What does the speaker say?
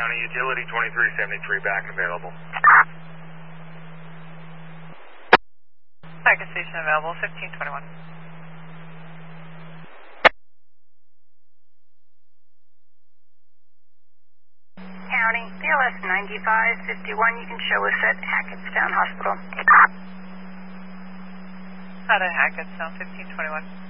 County, Utility 2373 back and available. Packet station available, 1521. County, PLS 9551, you can show us at Hackettstown Hospital. Out of Hackettstown, 1521.